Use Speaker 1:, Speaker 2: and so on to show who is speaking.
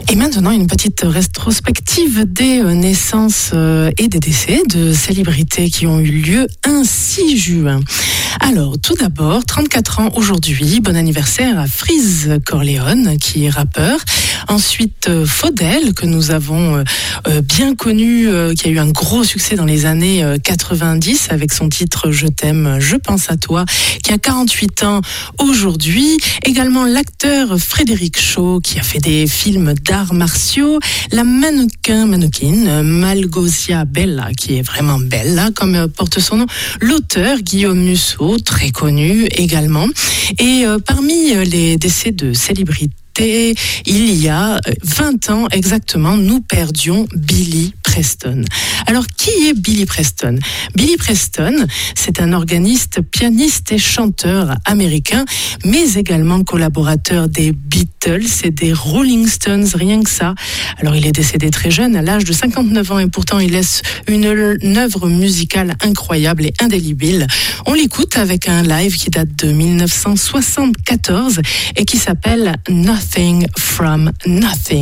Speaker 1: Et maintenant, une petite rétrospective des naissances et des décès de célébrités qui ont eu lieu un 6 juin. Alors, tout d'abord, 34 ans aujourd'hui, bon anniversaire à Freeze Corleone, qui est rappeur. Ensuite, Faudel, que nous avons bien connu, qui a eu un gros succès dans les années 90 avec son titre « Je t'aime, je pense à toi », qui a 48 ans aujourd'hui. Également l'acteur Frédéric Shaw, qui a fait des films d'arts martiaux. La mannequin Malgosia Bella, qui est vraiment belle, là, comme porte son nom. L'auteur Guillaume Musso, très connu également. Et parmi les décès de célébrités, il y a 20 ans exactement, nous perdions Billy Preston. Alors, qui est Billy Preston ? Billy Preston, c'est un organiste, pianiste et chanteur américain, mais également collaborateur des Beatles et des Rolling Stones, rien que ça. Alors, il est décédé très jeune, à l'âge de 59 ans, et pourtant, il laisse une œuvre musicale incroyable et indélébile. On l'écoute avec un live qui date de 1974 et qui s'appelle Nothing from Nothing.